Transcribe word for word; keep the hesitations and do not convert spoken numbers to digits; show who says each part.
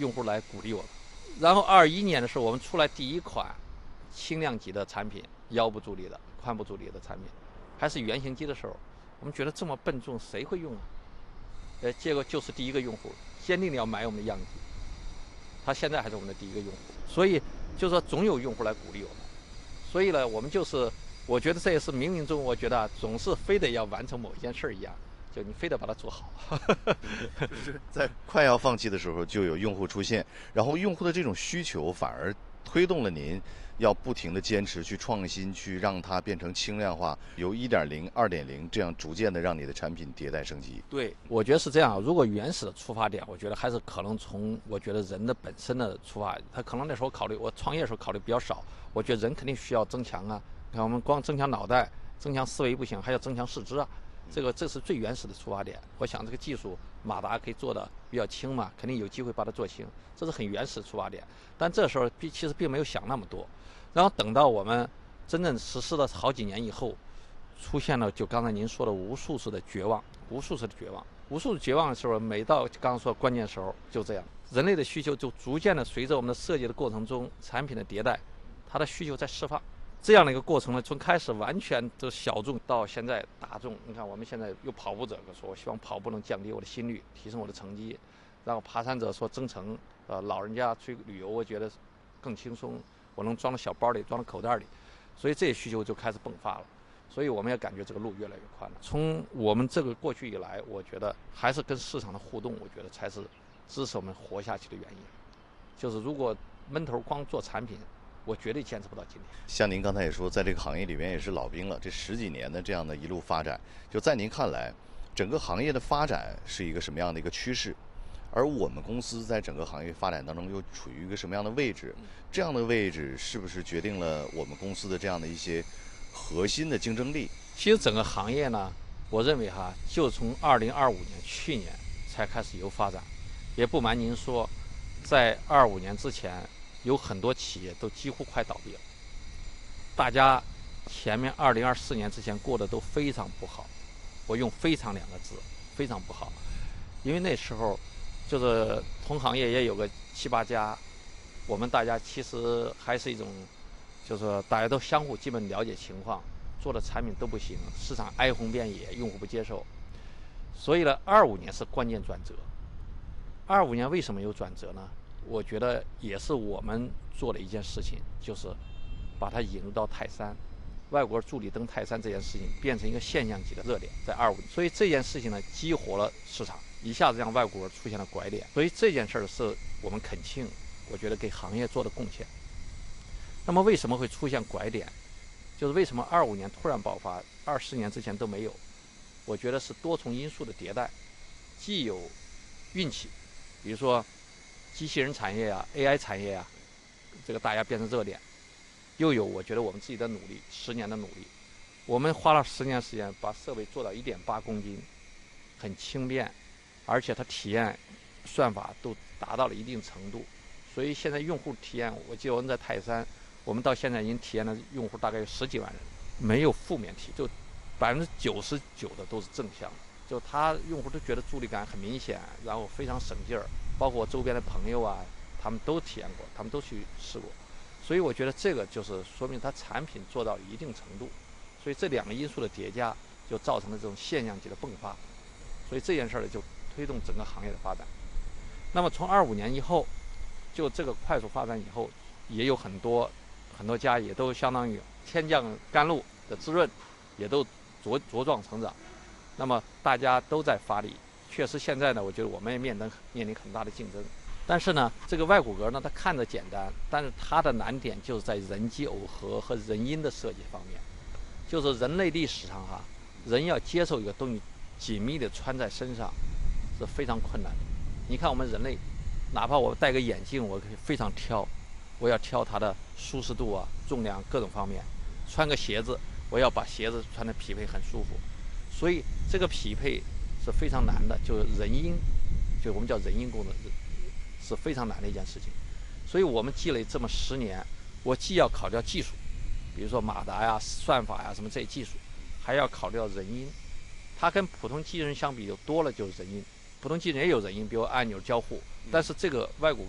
Speaker 1: 用户来鼓励我们。然后二一年的时候，我们出来第一款轻量级的产品，腰部助力的、髋部助力的产品，还是原型机的时候，我们觉得这么笨重，谁会用啊？呃，结果就是第一个用户坚定的要买我们的样机，他现在还是我们的第一个用户，所以就是说总有用户来鼓励我们。所以呢，我们就是，我觉得这也是冥冥中，我觉得、啊、总是非得要完成某一件事儿一样，就你非得把它做好。
Speaker 2: 就是在快要放弃的时候，就有用户出现，然后用户的这种需求反而推动了您要不停的坚持去创新，去让它变成轻量化，由一点零、二点零这样逐渐的让你的产品迭代升级。
Speaker 1: 对，我觉得是这样。如果原始的出发点，我觉得还是可能从我觉得人的本身的出发，他可能那时候考虑，我创业的时候考虑比较少。我觉得人肯定需要增强啊，你看我们光增强脑袋、增强思维不行，还要增强四肢啊。这个这是最原始的出发点。我想这个技术马达可以做的比较轻嘛，肯定有机会把它做轻，这是很原始的出发点。但这时候并其实并没有想那么多。然后等到我们真正实施了好几年以后，出现了就刚才您说的无数次的绝望，无数次的绝望，无数次绝望的时候，每到刚刚说关键时候就这样，人类的需求就逐渐的随着我们的设计的过程中，产品的迭代，它的需求在释放。这样的一个过程呢，从开始完全的小众到现在大众。你看，我们现在有跑步者说，我希望跑步能降低我的心率，提升我的成绩；然后爬山者说增程，呃，老人家去旅游，我觉得更轻松，我能装到小包里，装到口袋里，所以这些需求就开始迸发了。所以我们也感觉这个路越来越宽了。从我们这个过去以来，我觉得还是跟市场的互动，我觉得才是支持我们活下去的原因。就是如果闷头光做产品，我绝对坚持不到今天。
Speaker 2: 像您刚才也说，在这个行业里面也是老兵了，这十几年的这样的一路发展，就在您看来，整个行业的发展是一个什么样的一个趋势？而我们公司在整个行业发展当中又处于一个什么样的位置？这样的位置是不是决定了我们公司的这样的一些核心的竞争力？
Speaker 1: 其实整个行业呢，我认为哈，就从二零二五年去年才开始有发展。也不瞒您说，在二五年之前，有很多企业都几乎快倒闭了。大家前面二零二四年之前过得都非常不好，我用非常两个字，非常不好。因为那时候就是同行业也有个七八家，我们大家其实还是一种，就是说大家都相互基本了解情况，做的产品都不行，市场哀鸿遍野，用户不接受。所以呢，二五年是关键转折。二五年为什么有转折呢？我觉得也是我们做的一件事情，就是把它引入到泰山，外国助力登泰山这件事情变成一个现象级的热点，在二五年。所以这件事情呢，激活了市场，一下子让外国出现了拐点。所以这件事儿是我们恳庆，我觉得给行业做的贡献。那么为什么会出现拐点？就是为什么二五年突然爆发，二四年之前都没有？我觉得是多重因素的迭代，既有运气，比如说机器人产业啊、A I 产业啊，这个大家变成热点，又有我觉得我们自己的努力，十年的努力，我们花了十年时间把设备做到一点八公斤，很轻便，而且它体验、算法都达到了一定程度，所以现在用户体验，我记得我们在泰山，我们到现在已经体验的用户大概有十几万人，没有负面体，就百分之九十九的都是正向的，就他用户都觉得助力感很明显，然后非常省劲儿。包括我周边的朋友啊，他们都体验过，他们都去试过，所以我觉得这个就是说明它产品做到一定程度，所以这两个因素的叠加就造成了这种现象级的迸发，所以这件事儿就推动整个行业的发展。那么从二五年以后，就这个快速发展以后，也有很多很多家也都相当于天降甘露的滋润，也都茁茁壮成长，那么大家都在发力。确实，现在呢，我觉得我们也面临面临很大的竞争。但是呢，这个外骨骼呢，它看着简单，但是它的难点就是在人机耦合和人因的设计方面。就是人类历史上哈，人要接受一个东西紧密的穿在身上是非常困难的。你看我们人类，哪怕我戴个眼镜，我可以非常挑，我要挑它的舒适度啊、重量各种方面。穿个鞋子，我要把鞋子穿的匹配很舒服，所以这个匹配是非常难的，就是人因，就我们叫人因工程，是非常难的一件事情。所以我们积累这么十年，我既要考虑到技术，比如说马达呀、算法呀什么这些技术，还要考虑到人因。它跟普通机器人相比，就多了就是人因。普通机器人也有人因，比如按钮交互，但是这个外骨